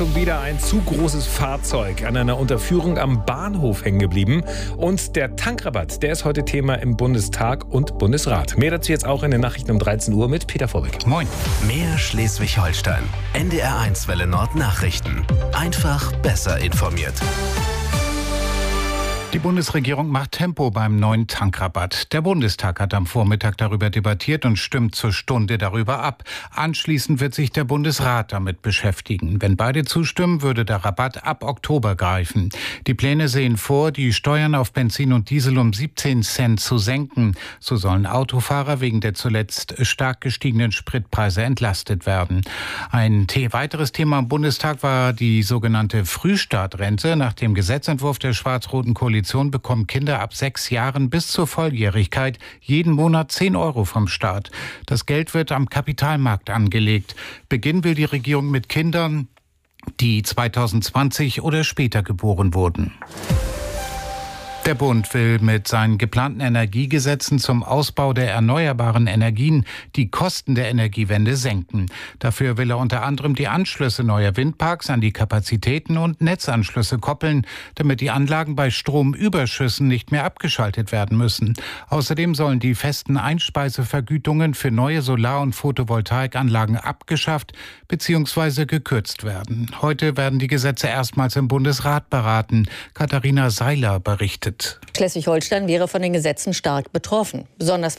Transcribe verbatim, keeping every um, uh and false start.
Wieder ein zu großes Fahrzeug an einer Unterführung am Bahnhof hängen geblieben. Und der Tankrabatt, der ist heute Thema im Bundestag und Bundesrat. Mehr dazu jetzt auch in den Nachrichten um dreizehn Uhr mit Peter Vorbeck. Moin. Mehr Schleswig-Holstein. N D R eins Welle Nord Nachrichten. Einfach besser informiert. Die Bundesregierung macht Tempo beim neuen Tankrabatt. Der Bundestag hat am Vormittag darüber debattiert und stimmt zur Stunde darüber ab. Anschließend wird sich der Bundesrat damit beschäftigen. Wenn beide zustimmen, würde der Rabatt ab Oktober greifen. Die Pläne sehen vor, die Steuern auf Benzin und Diesel um siebzehn Cent zu senken. So sollen Autofahrer wegen der zuletzt stark gestiegenen Spritpreise entlastet werden. Ein weiteres Thema im Bundestag war die sogenannte Frühstartrente. Nach dem Gesetzentwurf der schwarz-roten Koalition bekommen Kinder ab sechs Jahren bis zur Volljährigkeit jeden Monat zehn Euro vom Staat. Das Geld wird am Kapitalmarkt angelegt. Beginnen will die Regierung mit Kindern, die zweitausendzwanzig oder später geboren wurden. Der Bund will mit seinen geplanten Energiegesetzen zum Ausbau der erneuerbaren Energien die Kosten der Energiewende senken. Dafür will er unter anderem die Anschlüsse neuer Windparks an die Kapazitäten und Netzanschlüsse koppeln, damit die Anlagen bei Stromüberschüssen nicht mehr abgeschaltet werden müssen. Außerdem sollen die festen Einspeisevergütungen für neue Solar- und Photovoltaikanlagen abgeschafft bzw. gekürzt werden. Heute werden die Gesetze erstmals im Bundesrat beraten. Katharina Seiler berichtet. Schleswig-Holstein wäre von den Gesetzen stark betroffen. Besonders